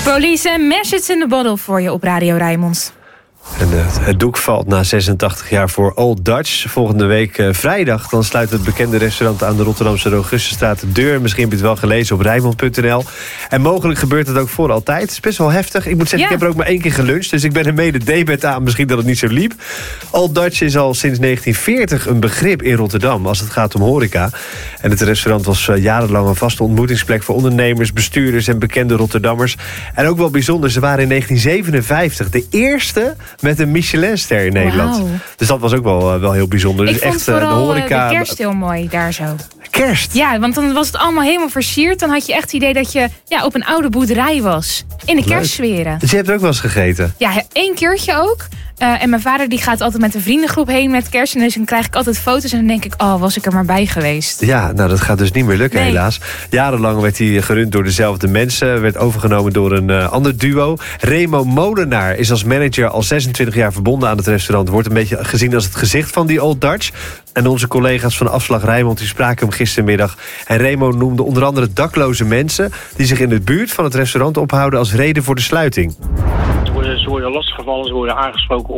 Police en Message in the Bottle voor je op Radio Rijnmond. En het doek valt na 86 jaar voor Old Dutch. Volgende week vrijdag dan sluit het bekende restaurant aan de Rotterdamse Rogustenstraat de deur. Misschien heb je het wel gelezen op Rijnmond.nl. En mogelijk gebeurt het ook voor altijd. Het is best wel heftig. Ik moet zeggen, Ik heb er ook maar 1 keer geluncht. Dus ik ben er mede debet aan. Misschien dat het niet zo liep. Old Dutch is al sinds 1940 een begrip in Rotterdam als het gaat om horeca. En het restaurant was jarenlang een vaste ontmoetingsplek voor ondernemers, bestuurders en bekende Rotterdammers. En ook wel bijzonder, ze waren in 1957 de eerste met een Michelinster in Nederland. Wow. Dus dat was ook wel heel bijzonder. Ik dus vond echt vooral de horeca. de kerst heel mooi daar zo. Kerst? Ja, want dan was het allemaal helemaal versierd. Dan had je echt het idee dat je op een oude boerderij was. In de kerstsferen. Dus je hebt er ook wel eens gegeten? Ja, 1 keertje ook. En mijn vader die gaat altijd met een vriendengroep heen met kerst. En dus dan krijg ik altijd foto's en dan denk ik, was ik er maar bij geweest. Ja, nou dat gaat dus niet meer lukken helaas. Jarenlang werd hij gerund door dezelfde mensen. Werd overgenomen door een ander duo. Remo Molenaar is als manager al 26 jaar verbonden aan het restaurant. Wordt een beetje gezien als het gezicht van die Old Dutch. En onze collega's van Afslag Rijnmond die spraken hem gistermiddag. En Remo noemde onder andere dakloze mensen die zich in de buurt van het restaurant ophouden als reden voor de sluiting. Ze worden lastiggevallen, ze worden aangesproken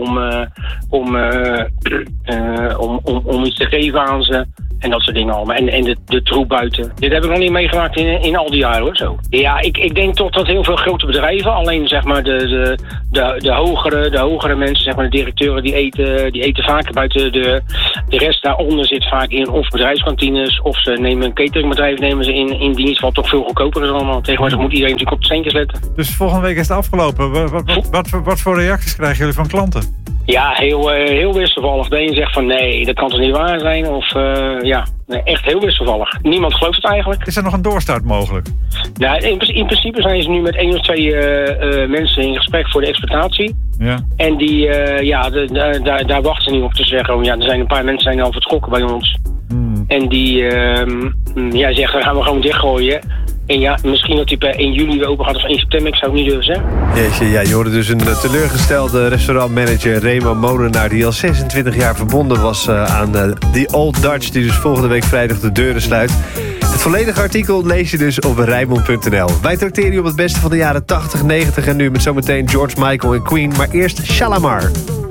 om iets te geven aan ze. En dat soort dingen allemaal. En de troep buiten. Dit heb ik nog niet meegemaakt in al die jaren hoor. Zo. Ja, ik denk toch dat heel veel grote bedrijven, alleen zeg maar de hogere mensen, zeg maar de directeuren, die eten vaak buiten. De rest daaronder zit vaak in of bedrijfskantines, of ze nemen een cateringbedrijf in dienst, wat toch veel goedkoper is allemaal. Tegenwoordig moet iedereen natuurlijk op de centjes letten. Dus volgende week is het afgelopen. Wat voor reacties krijgen jullie van klanten? Ja, heel wisselvallig. De een zegt van nee, dat kan toch niet waar zijn? Of echt heel wisselvallig. Niemand gelooft het eigenlijk. Is er nog een doorstart mogelijk? Nou, in principe zijn ze nu met 1 of 2 mensen in gesprek voor de exploitatie. Ja. En die, daar wachten ze niet op te zeggen. Er zijn een paar mensen zijn al vertrokken bij ons. En die zeggen, dan gaan we gewoon dichtgooien. En ja, misschien dat hij per 1 juli weer open gaat of 1 september, ik zou het niet durven zeggen. Jeetje, ja, je hoorde dus een teleurgestelde restaurantmanager Remo Molenaar die al 26 jaar verbonden was aan die Old Dutch, die dus volgende week vrijdag de deuren sluit. Het volledige artikel lees je dus op Rijnmond.nl. Wij tracteren je op het beste van de jaren 80, 90 en nu met zometeen George Michael en Queen, maar eerst Shalamar.